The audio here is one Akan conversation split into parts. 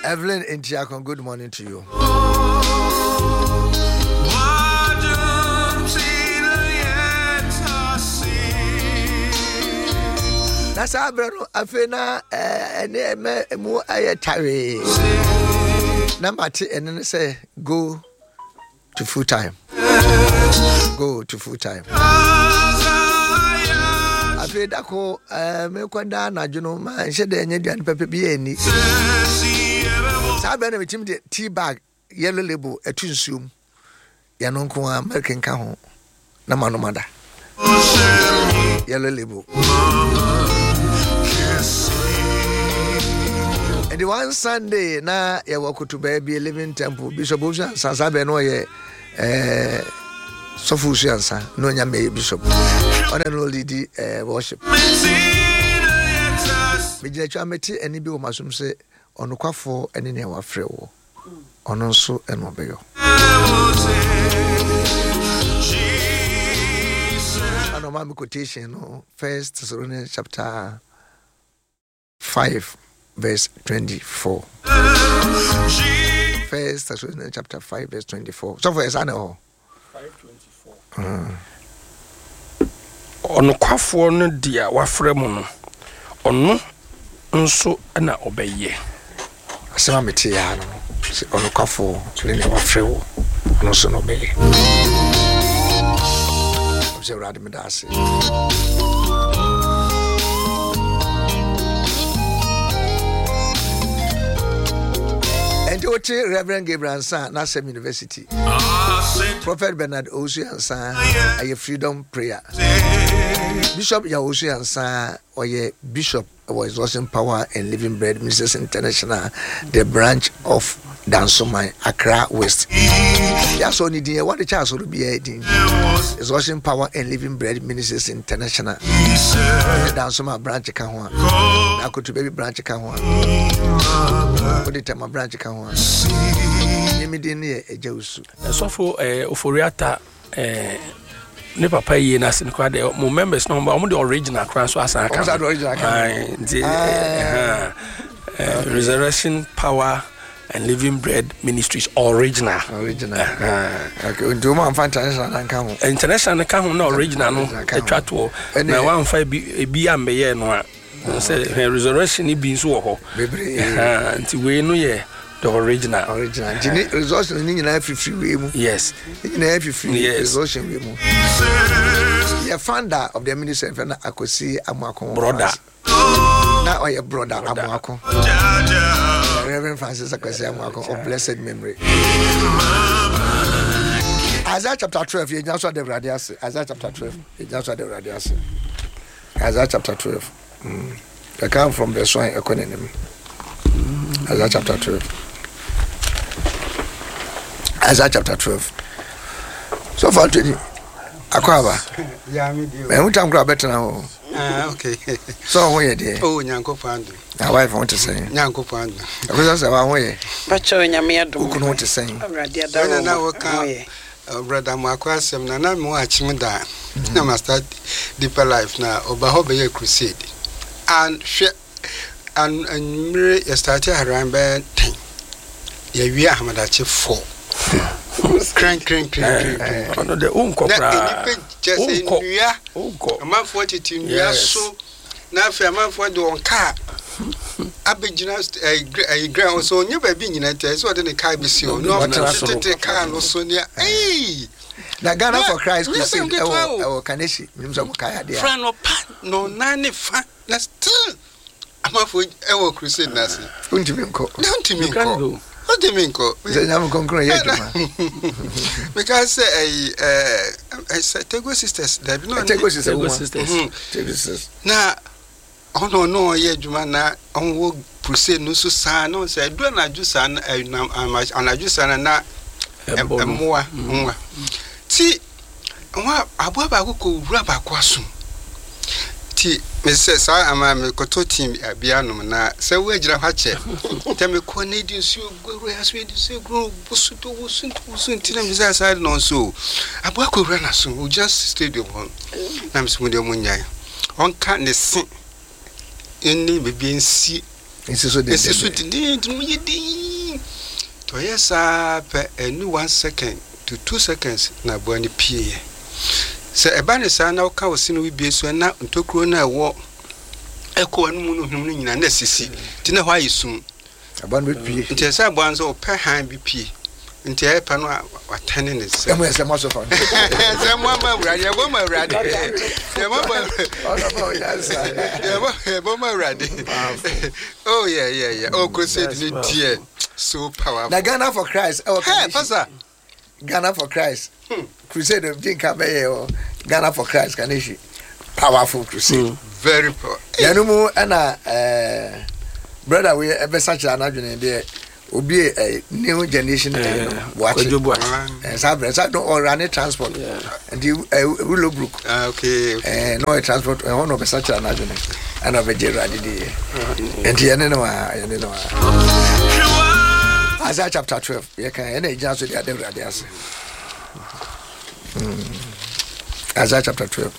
Evelyn Intiakon, good morning to you. That's our brother. Afena mu ayetare. Number 2 and then say go to full time. Go to full time. Afeda ko me kwanda na dwono ma nhede enya duan pepe bi ani. Sa be na me tim de tea bag yellow label etunsuom. Ya no nko American ka ho na manomada. Yellow label. And the one Sunday na ya walk to baby living temple Bishop Ocean Sansabe no ye Sofusiansa no nyame bishop on an old worship. Bijia chameti eni bi o masum se onukwafo eni ne wafre wo ono nso eno beyo. Ano ma quotation no 1 Thessalonians chapter 5 verse 24. 1 Thessalonians chapter 5 verse 24. So for example 5:24. Ono kwafo no dia wafre mu no. Ono nso na obeye. Asema meti ya no. Si ono kwafo ne wafre wo. Ono nso no obeye. Observe rad me dase. And Oche Reverend Gabriel San, Nasem University. Prophet Bernard Osuansa, a freedom prayer. Bishop Yaosuansa, or ye Bishop was Exhausting Power and Living Bread Ministries International, the branch of Dansomai, Accra West. Yes, only dear, what the chance will be adding. Exhausting Power and Living Bread Ministries International. Dansomai branch Kahwa. I could to baby branch Kahwa. Put it at my branch Kahwa. Immediately a Josu. So for Oforiata, ne papa yi na sin kwa de mo members no mo the original crown so asa aka Resurrection Power and Living Bread Ministries original okay do man international kan ho international kan ho na original no etwa to na wan fa bi ambeye no a say Resurrection bi nso wo ho nti we no ye the original Jini resource ni nyina free we mu yes nyina free resource we mu the founder of the ministry na Akosi Amuakon brother na oye brother Amuakon Reverend Francis Akosi Amuakon of blessed memory. Isaiah chapter 12 you just the radius Isaiah chapter 12 you just the radius Isaiah chapter 12 I come from the swine economy. Isaiah chapter 12. Isaiah chapter 12. So far today, Akwaba. Yeah, me do. Me utam kra better now. Okay. So when you there? Oh, Nyanko Pandu. My wife want to say. Nyanko Pandu. Because I want way. Pacho nyame adom. Who can want to say? Awurade adom. Na waka brother Mwakwasem na na mo achim da. Na ma start deeper life na oba be crusade. And me started around by 10. Yeah, we are Hamadachi 4. Crank. Ono de unko pra. Just in Nuya. A man 42 years so. Now, for a man for the on car. Abijina a ground so never been united. So then the car be seen. No, the car no so near. Hey! Na Ghana for Christ crusade. Oh, Kaneshi. Friend no nani fan. Let's still. I'm a for our crusade, Nancy. Don't you mean call? Don't you mean call? What do you mean call? Because I said, Tego sisters, there be no Tego sisters. Now, oh no, yeah, Jumana, on work crusade, no Susan, no, say, do not do son, and I just and not a more. See, what about who could rub a quasum? Mrs. I am a Koto team at Bianum na say we jira hache. Tell me Canadian so go as we say grow busuto soon till them side no so. Abako run as we just stadium on. Na msumude munyai. On can the sin any baby see Insiso de. Insiso de yidi. To yesa pe enu 1 second to 2 seconds na bo ani pie. Se eba ne sa na oka osino wi bie so na ntokuro na ewo eko anu mu no hunu nyina na sisi. Ti na hwa yisum. Aba no pie. Nti esa abo anzo opa han bi pie. Nti e pa no watane ne se. Emo ese maso fa. Ese mo ma urade, e bo ma urade. E mo ma. E bo ma urade. Oh yeah. Oh go say the dear. So powerful. Na Ghana for Christ. Hey, pastor. Ghana for Christ. Crusade of Jinka Bay or Ghana for Christ Kanishi. Powerful crusade. Very powerful. Yanumu and brother we ever such an argument there. Will be a new generation watching. I don't run a transport. And you will brook. Okay. No a transport. I want to be such an argument. And of a Gerard. And the Isaiah chapter 12. You can any just with the other radius. Isaiah chapter 12.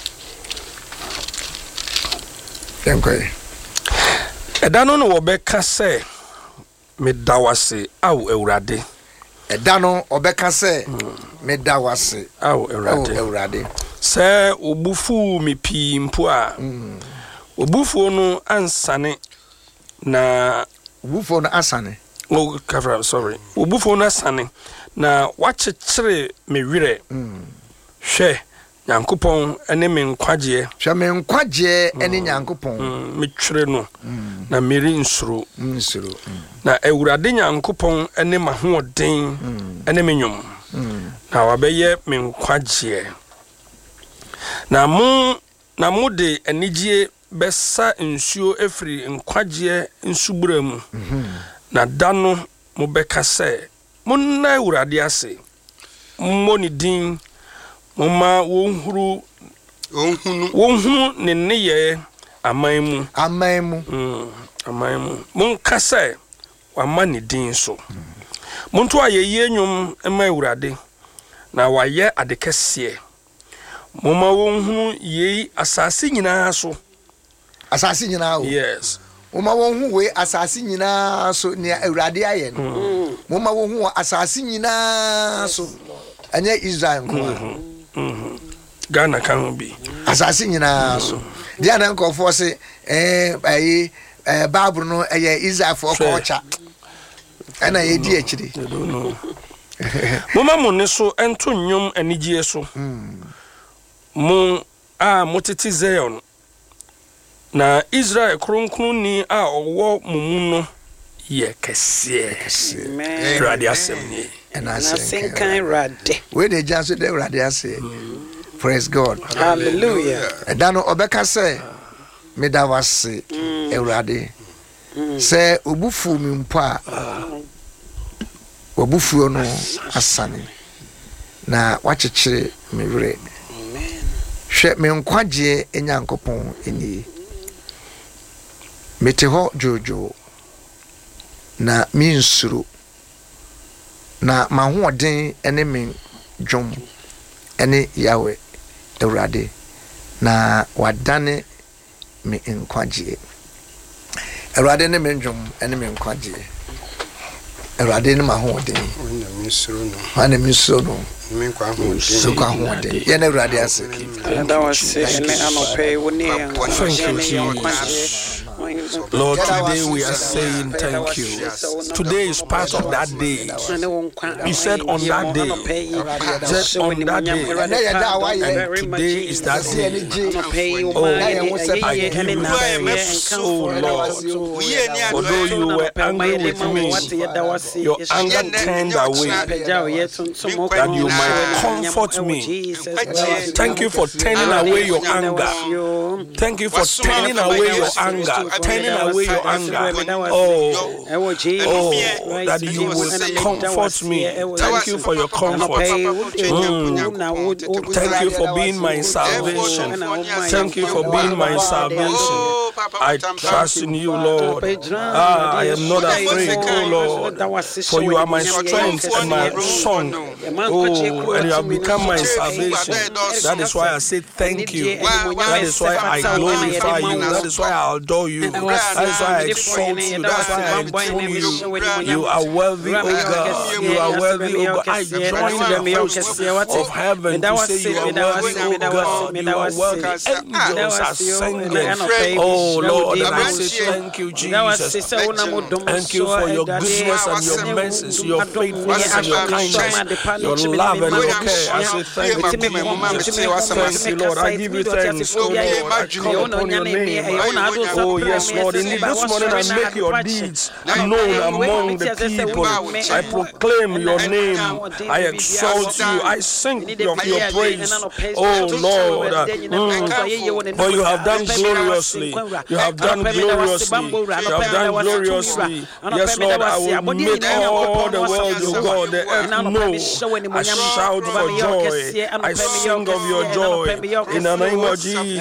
Thank you. I don't know what Becca say. Me dawase aw Ewurade. Edano obeka se me dawase aw Ewurade. Se obufu mi pi mpo a. Obufu no ansane na obufu no asane. Oh, cover sorry. Obufu no asane na wachechire me wire. Hwe Nyankopon ene me nkwaje. Hwe me nkwaje ene Nyankopon. Me twere no. Na meri nsuro. Na Ewurade Nyankopon ene mahoden ene me nwom. Na wabeye me nkwaje. Na mo de enigye besa nsuo efri nkwaje nsubura mu. Na dano mo beka se monna Ewurade ase. Mo ni din Mama wonhuru ne neye amaimu mon kasa wa mani din so monto ayeye nwum ema Ewurade na waye adekese mama wonhuru ye asase nyina so asase nyina o yes mama wonhu we asase nyina so ne Ewurade aye no mama wonhu asase nyina so anya Israel nko Ghana can be asase nyina so dia na nkofo se Bible no Israel for culture ana ye di akire mama mo ne so ento nnwom anigye so mo a motiti Zion na Israel kronkron ni a owo mumu no ye kese Ewurade asem ni and I sing kind rade. Where they just say Ewurade say. Praise God. Hallelujah. Dano obeka say me da wase Ewurade. Say obufu mi mpa. Obufu no asane. Na wachechire me wure. Amen. Hwe me nkwaje Enyankopon eni. Mete ho jojo. Na mi nsuru. Na mahoden ene me dwom ene Yahweh Ewurade na wadane me nkwaje Ewurade ne me dwom ene me nkwaje Ewurade ne mahoden ana me suro no me nkwa hoden ye na Ewurade ase da wase ene anope woni Lord, today we are saying thank you. Today is part of that day. You said on that day. Today is that day. Oh, I give you thanks, oh Lord. Although you were angry with me, your anger turned away, that you might comfort me. Thank you for turning away your anger. Thank you for turning away your anger. Turning away your anger. That you will comfort me. Thank you for your comfort. Thank you for being my salvation. Thank you for being my salvation. I trust in you, Lord. I am not afraid, oh Lord, for you are my strength and my song. Oh, and you have become my salvation. That is why I say thank you. That is why I glorify you. That is why I adore you. That is why I exalt you. That is why I enthrone you. You are worthy, oh God. You are worthy, oh God. I join the hosts of heaven to say you are worthy, oh God. You are worthy. Angels are singing. Oh Lord, and I say thank you, Jesus. Thank you for your goodness and your mercy, your faithfulness and your kindness, your love and your care. I say thank you, thank you, Lord. I give you thanks, oh Lord. I call upon your name. Oh yes, Lord. Indeed, this morning I make your deeds known among the people. I proclaim your name. I exalt you. I sing of your praise. Oh Lord, for you have done gloriously. You have done gloriously. You have done gloriously. Yes, Lord, I will make all the world, oh God, the earth know. I shout for joy. I sing of your joy in the name of Jesus.